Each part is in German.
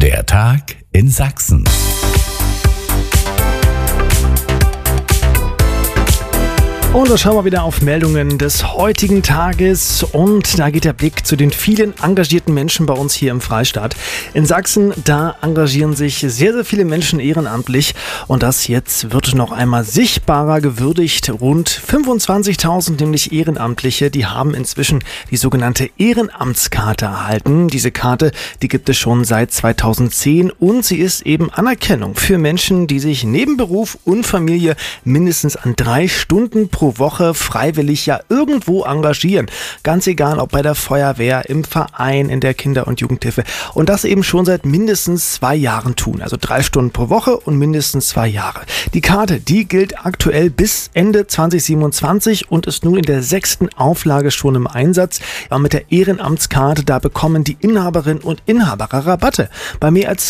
Der Tag in Sachsen. Und da schauen wir wieder auf Meldungen des heutigen Tages und da geht der Blick zu den vielen engagierten Menschen bei uns hier im Freistaat. In Sachsen, da engagieren sich sehr, sehr viele Menschen ehrenamtlich und das jetzt wird noch einmal sichtbarer gewürdigt. Rund 25.000 nämlich Ehrenamtliche, die haben inzwischen die sogenannte Ehrenamtskarte erhalten. Diese Karte, die gibt es schon seit 2010 und sie ist eben Anerkennung für Menschen, die sich neben Beruf und Familie mindestens an 3 Stunden pro Woche freiwillig ja irgendwo engagieren. Ganz egal, ob bei der Feuerwehr, im Verein, in der Kinder- und Jugendhilfe. Und das eben schon seit mindestens 2 Jahren tun. Also 3 Stunden pro Woche und mindestens 2 Jahre. Die Karte, die gilt aktuell bis Ende 2027 und ist nun in der 6. Auflage schon im Einsatz. Aber mit der Ehrenamtskarte, da bekommen die Inhaberinnen und Inhaber Rabatte. Bei mehr als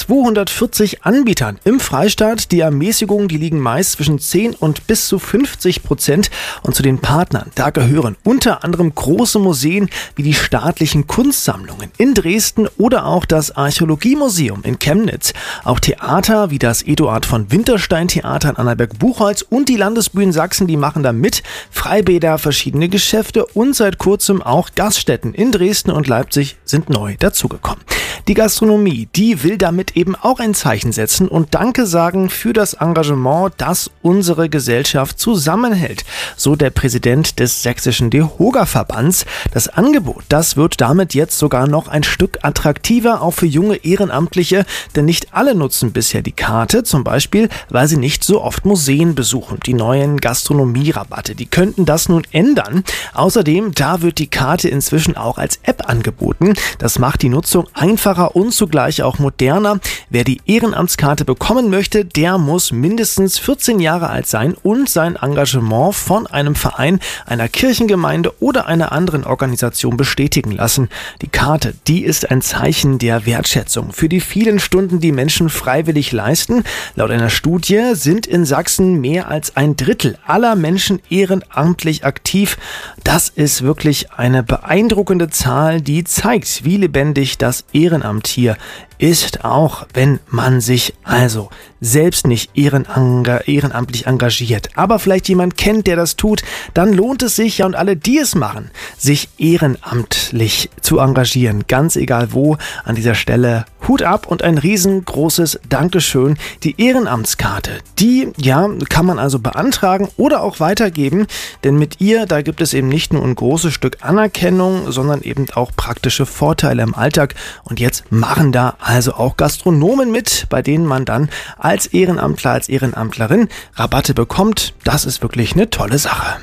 240 Anbietern im Freistaat. Die Ermäßigungen, die liegen meist zwischen 10 und bis zu 50%. Und zu den Partnern, da gehören unter anderem große Museen wie die staatlichen Kunstsammlungen in Dresden oder auch das Archäologiemuseum in Chemnitz. Auch Theater wie das Eduard von Winterstein Theater in Annaberg-Buchholz und die Landesbühnen Sachsen, die machen da mit. Freibäder, verschiedene Geschäfte und seit kurzem auch Gaststätten in Dresden und Leipzig sind neu dazugekommen. Die Gastronomie, die will damit eben auch ein Zeichen setzen und Danke sagen für das Engagement, das unsere Gesellschaft zusammenhält. So der Präsident des sächsischen DEHOGA-Verbands. Das Angebot, das wird damit jetzt sogar noch ein Stück attraktiver, auch für junge Ehrenamtliche, denn nicht alle nutzen bisher die Karte, zum Beispiel, weil sie nicht so oft Museen besuchen. Die neuen Gastronomierabatte, die könnten das nun ändern. Außerdem, da wird die Karte inzwischen auch als App angeboten. Das macht die Nutzung einfacher und zugleich auch moderner. Wer die Ehrenamtskarte bekommen möchte, der muss mindestens 14 Jahre alt sein und sein Engagement von einem Verein, einer Kirchengemeinde oder einer anderen Organisation bestätigen lassen. Die Karte, die ist ein Zeichen der Wertschätzung für die vielen Stunden, die Menschen freiwillig leisten. Laut einer Studie sind in Sachsen mehr als 1/3 aller Menschen ehrenamtlich aktiv. Das ist wirklich eine beeindruckende Zahl, die zeigt, wie lebendig das Ehrenamt hier ist, auch wenn man sich also selbst nicht ehrenamtlich engagiert. Aber vielleicht jemand kennt, der das tut, dann lohnt es sich ja und alle, die es machen, sich ehrenamtlich zu engagieren. Ganz egal wo, an dieser Stelle Hut ab und ein riesengroßes Dankeschön. Die Ehrenamtskarte, die kann man also beantragen oder auch weitergeben, denn mit ihr, da gibt es eben nicht nur ein großes Stück Anerkennung, sondern eben auch praktische Vorteile im Alltag. Und jetzt machen da also auch Gastronomen mit, bei denen man dann als Ehrenamtler, als Ehrenamtlerin Rabatte bekommt. Das ist wirklich eine tolle Sache.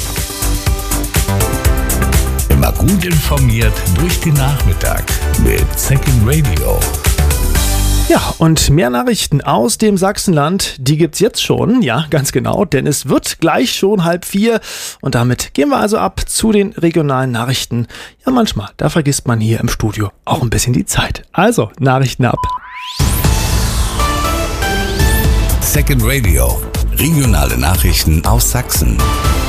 Immer gut informiert durch den Nachmittag mit Second Radio. Ja, und mehr Nachrichten aus dem Sachsenland, die gibt's jetzt schon, ja, ganz genau, denn es wird gleich schon 3:30 und damit gehen wir also ab zu den regionalen Nachrichten. Ja, manchmal, da vergisst man hier im Studio auch ein bisschen die Zeit. Also, Nachrichten ab. Second Radio, regionale Nachrichten aus Sachsen.